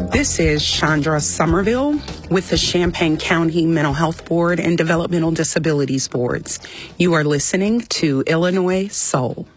This is Chandra Somerville with the Champaign County Mental Health Board and Developmental Disabilities Boards. You are listening to Illinois Soul.